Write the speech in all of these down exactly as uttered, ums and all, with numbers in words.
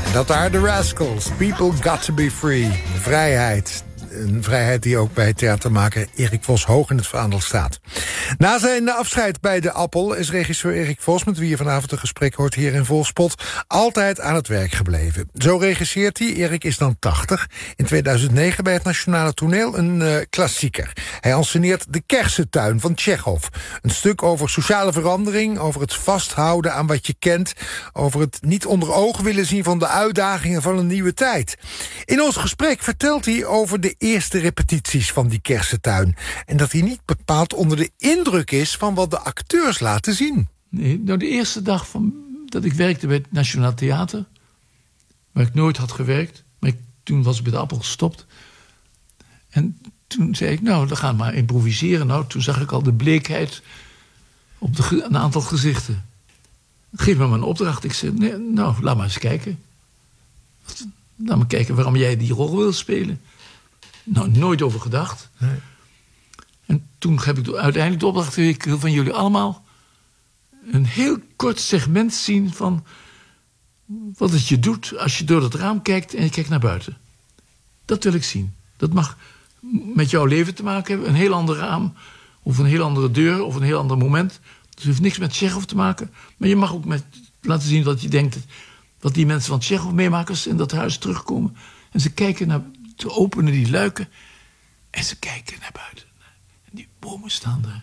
Dat waren de Rascals. People got to be free. Vrijheid. Een vrijheid die ook bij theatermaker Erik Vos hoog in het vaandel staat. Na zijn afscheid bij de Appel is regisseur Erik Vos, met wie je vanavond een gesprek hoort hier in Volspot, altijd aan het werk gebleven. Zo regisseert hij. Erik is dan tachtig. In tweeduizend negen bij het Nationale Toneel een uh, klassieker. Hij anceneert De Kersentuin van Tsjechov. Een stuk over sociale verandering, over het vasthouden aan wat je kent, over het niet onder ogen willen zien van de uitdagingen van een nieuwe tijd. In ons gesprek vertelt hij over de eerste repetities van Die Kersentuin. En dat hij niet bepaald onder de indruk is van wat de acteurs laten zien. Nee, nou de eerste dag van, dat ik werkte bij het Nationaal Theater, waar ik nooit had gewerkt, maar ik, toen was ik bij de Appel gestopt. En toen zei ik, nou, dan gaan we maar improviseren. Nou, toen zag ik al de bleekheid op de, een aantal gezichten. Geef me maar een opdracht. Ik zei, nee, nou, laat maar eens kijken. Laat maar kijken waarom jij die rol wil spelen. Nou, nooit over gedacht. Nee. En toen heb ik uiteindelijk de opdracht gekregen van jullie allemaal een heel kort segment zien van wat het je doet als je door het raam kijkt en je kijkt naar buiten. Dat wil ik zien. Dat mag met jouw leven te maken hebben. Een heel ander raam, of een heel andere deur, of een heel ander moment. Dus het heeft niks met Tsjechov te maken. Maar je mag ook met laten zien wat je denkt, wat die mensen van Tsjechov meemaken als ze in dat huis terugkomen. En ze kijken naar, ze openen die luiken en ze kijken naar buiten. En die bomen staan daar.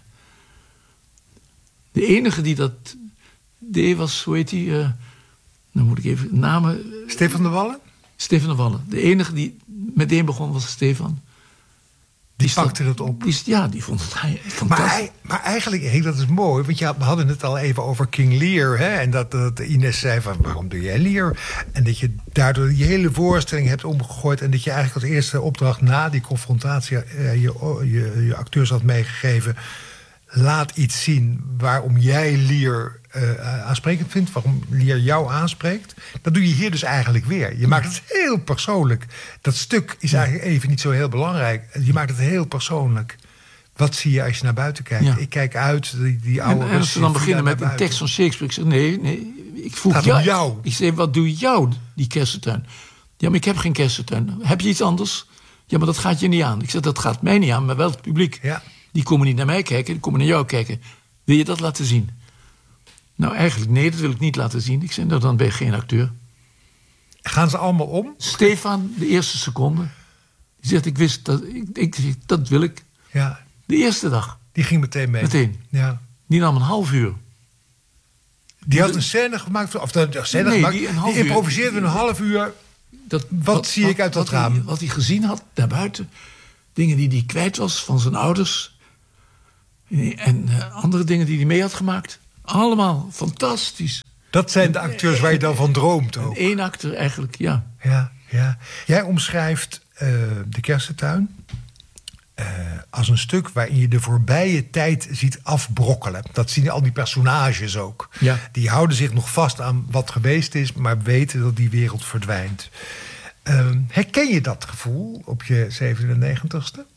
De enige die dat deed was, hoe heet die? Uh, dan moet ik even namen. Stefan de Wallen? Stefan de Wallen. De enige die meteen begon was Stefan. Die, die pakte het op. Die, ja, die vond het fantastisch. Maar, hij, maar eigenlijk, hey, dat is mooi. Want ja, we hadden het al even over King Lear. Hè, en dat, dat Ines zei van, waarom doe jij Lear? En dat je daardoor je hele voorstelling hebt omgegooid. En dat je eigenlijk als eerste opdracht na die confrontatie uh, je, je, je acteurs had meegegeven. Laat iets zien waarom jij Lear uh, aansprekend vindt. Waarom Lear jou aanspreekt. Dat doe je hier dus eigenlijk weer. Je maakt het heel persoonlijk. Dat stuk is eigenlijk even niet zo heel belangrijk. Je maakt het heel persoonlijk. Wat zie je als je naar buiten kijkt? Ja. Ik kijk uit, die, die oude... En, en als ze dan beginnen met een tekst van Shakespeare... ik zeg, nee, nee, ik vroeg jou, jou. Ik zeg, wat doe jou, die kersentuin? Ja, maar ik heb geen kersentuin. Heb je iets anders? Ja, maar dat gaat je niet aan. Ik zeg, dat gaat mij niet aan, maar wel het publiek. Ja. Die komen niet naar mij kijken, die komen naar jou kijken. Wil je dat laten zien? Nou, eigenlijk nee, dat wil ik niet laten zien. Ik zeg, nou, dan ben je geen acteur. Gaan ze allemaal om? Stefan, de eerste seconde. Die zegt, ik wist dat, ik, ik, dat wil ik. Ja. De eerste dag. Die ging meteen mee? Meteen. Ja. Die nam een half uur. Die had een scène gemaakt, of de scène nee, gemaakt, die, die improviseerde een half uur. Dat, wat, wat zie wat, ik uit dat raam? Hij, wat hij gezien had daarbuiten. Dingen die hij kwijt was van zijn ouders. En uh, andere dingen die hij mee had gemaakt. Allemaal fantastisch. Dat zijn de acteurs waar je dan van droomt ook. Eén acteur eigenlijk, ja. Ja, ja. Jij omschrijft uh, De Kersentuin uh, als een stuk waarin je de voorbije tijd ziet afbrokkelen. Dat zien al die personages ook. Ja. Die houden zich nog vast aan wat geweest is, maar weten dat die wereld verdwijnt. Uh, herken je dat gevoel op je zevenennegentigste?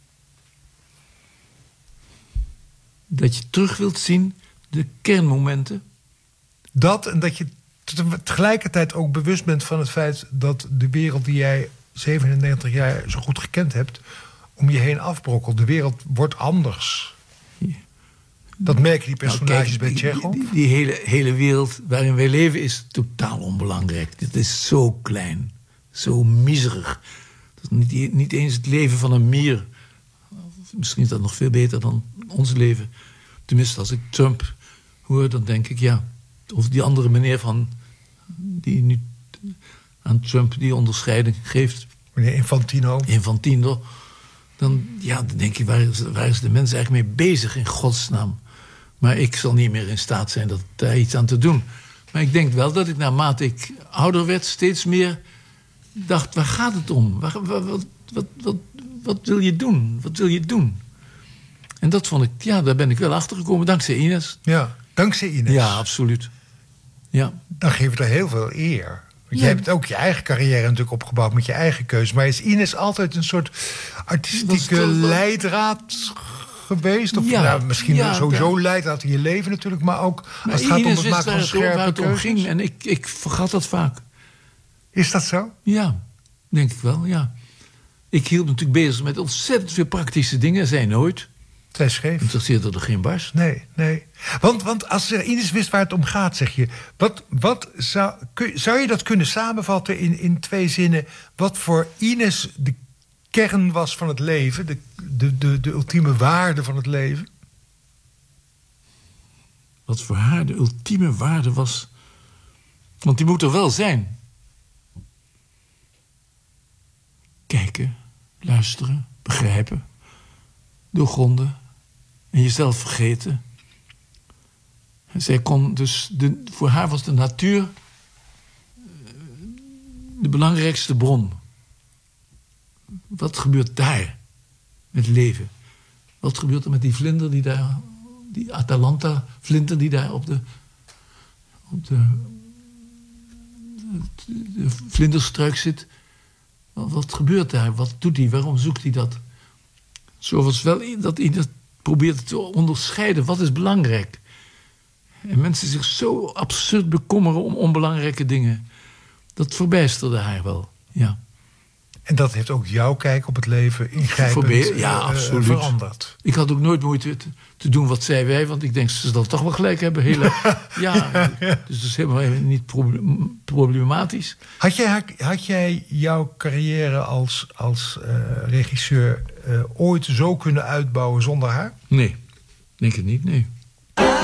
Dat je terug wilt zien, de kernmomenten. Dat en dat je tegelijkertijd ook bewust bent van het feit dat de wereld die jij zevenennegentig jaar zo goed gekend hebt, om je heen afbrokkelt. De wereld wordt anders. Ja. Dat merken die personages nou, kijk, bij Tsjechov. Die, die, die hele, hele wereld waarin wij leven is totaal onbelangrijk. Het is zo klein, zo miserig. Dat is niet, niet eens het leven van een mier. Misschien is dat nog veel beter dan ons leven. Tenminste, als ik Trump hoor, dan denk ik, ja. Of die andere meneer van die nu aan Trump die onderscheiding geeft. Meneer Infantino. Infantino. Dan, ja, dan denk ik, waar is, waar is de mens eigenlijk mee bezig in godsnaam? Maar ik zal niet meer in staat zijn dat, daar iets aan te doen. Maar ik denk wel dat ik naarmate ik ouder werd steeds meer dacht, waar gaat het om? Waar, wat, wat, wat, wat, wat wil je doen? Wat wil je doen? En dat vond ik, ja, daar ben ik wel achter gekomen dankzij Ines. Ja, dankzij Ines. Ja, absoluut. Ja. Dan geef je er heel veel eer. Want je ja. hebt ook je eigen carrière natuurlijk opgebouwd met je eigen keuze. Maar is Ines altijd een soort artistieke wel... leidraad geweest? Of ja, nou, misschien ja, sowieso ja. leidraad in je leven natuurlijk, maar ook maar als het gaat om het maken van scherpe keuzes. Ging, en ik, ik vergat dat vaak. Is dat zo? Ja, denk ik wel, ja. Ik hield me natuurlijk bezig met ontzettend veel praktische dingen. Zij nooit. Zij scheef. Interesseerde er geen barst. Nee, nee. Want, want als er Ines wist waar het om gaat, zeg je... Wat, wat zou, kun, zou je dat kunnen samenvatten in, in twee zinnen... wat voor Ines de kern was van het leven? De, de, de, de ultieme waarde van het leven? Wat voor haar de ultieme waarde was... Want die moet er wel zijn. Kijken, luisteren, begrijpen... doorgronden en jezelf vergeten. En zij kon dus de, voor haar was de natuur de belangrijkste bron. Wat gebeurt daar met leven? Wat gebeurt er met die vlinder die daar, die Atalanta-vlinder die daar op de, op de, de, de vlinderstruik zit? Wat, wat gebeurt daar? Wat doet hij? Waarom zoekt hij dat? Zo was wel dat ieder probeerde te onderscheiden. Wat is belangrijk? En mensen zich zo absurd bekommeren om onbelangrijke dingen. Dat verbijsterde haar wel, ja. En dat heeft ook jouw kijk op het leven ingrijpend Verbe- ja, uh, absoluut. veranderd. Ik had ook nooit moeite te, te doen wat zij wij. Want ik denk, ze zal toch wel gelijk hebben. Hele, ja, dus dat is helemaal niet problematisch. Had jij, had jij jouw carrière als, als uh, regisseur uh, ooit zo kunnen uitbouwen zonder haar? Nee, denk het niet, nee.